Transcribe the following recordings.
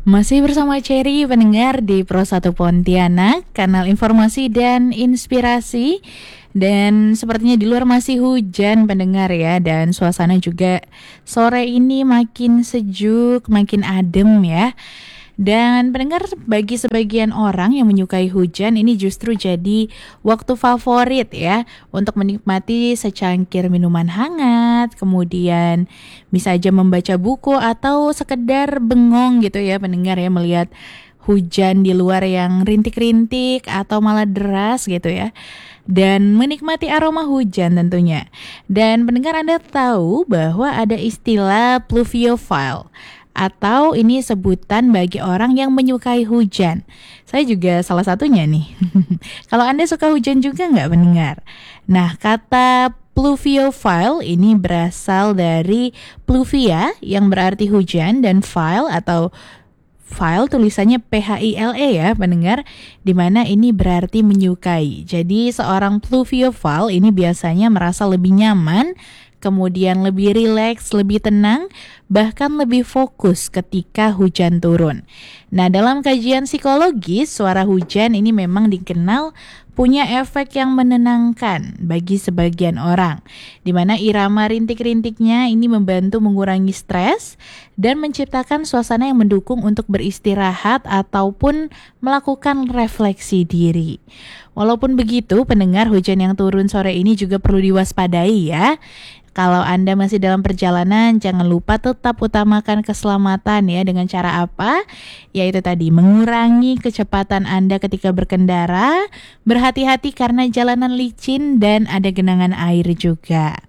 Masih bersama Cherry pendengar di Pro 1 Pontianak, kanal informasi dan inspirasi. Dan sepertinya di luar masih hujan pendengar ya, dan suasana juga sore ini makin sejuk, makin adem ya. Dan pendengar, bagi sebagian orang yang menyukai hujan, ini justru jadi waktu favorit ya untuk menikmati secangkir minuman hangat, kemudian bisa aja membaca buku atau sekedar bengong gitu ya pendengar ya, melihat hujan di luar yang rintik-rintik atau malah deras gitu ya. Dan menikmati aroma hujan tentunya. Dan pendengar, Anda tahu bahwa ada istilah pluviophile, atau ini sebutan bagi orang yang menyukai hujan. Saya juga salah satunya nih. Kalau Anda suka hujan juga nggak pendengar? Nah, kata pluviophile ini berasal dari pluvia yang berarti hujan, dan phile atau file tulisannya PHILE ya pendengar, dimana ini berarti menyukai. Jadi seorang pluviophile ini biasanya merasa lebih nyaman, kemudian lebih rileks, lebih tenang, bahkan lebih fokus ketika hujan turun. Nah, dalam kajian psikologis, suara hujan ini memang dikenal punya efek yang menenangkan bagi sebagian orang, di mana irama rintik-rintiknya ini membantu mengurangi stres dan menciptakan suasana yang mendukung untuk beristirahat ataupun melakukan refleksi diri. Walaupun begitu, pendengar, hujan yang turun sore ini juga perlu diwaspadai ya. Kalau Anda masih dalam perjalanan, jangan lupa tetap utamakan keselamatan ya. Dengan cara apa? Yaitu tadi mengurangi kecepatan Anda ketika berkendara, berhati-hati karena jalanan licin dan ada genangan air juga.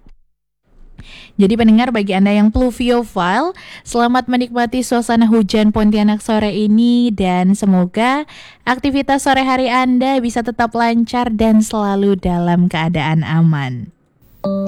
Jadi pendengar, bagi Anda yang pluviophile, selamat menikmati suasana hujan Pontianak sore ini, dan semoga aktivitas sore hari Anda bisa tetap lancar dan selalu dalam keadaan aman.